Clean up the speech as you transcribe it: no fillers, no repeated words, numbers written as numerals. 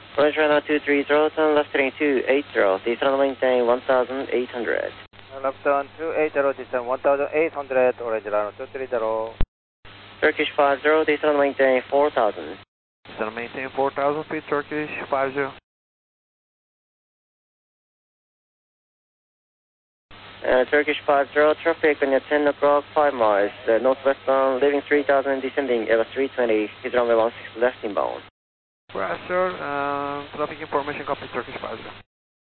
Orange runway 230, turn left heading 280, descend maintain 1800. Left turn 280, descend 1800, orange runway 230. Turkish 50, descend maintain 4000. Descend maintain 4000 feet, Turkish 50. Turkish 50, traffic on your 10 o'clock, 5 miles, northwestbound, leaving 3000, descending Airbus 320, is runway 16 left inbound. Pressure, traffic information, copy Turkish 50.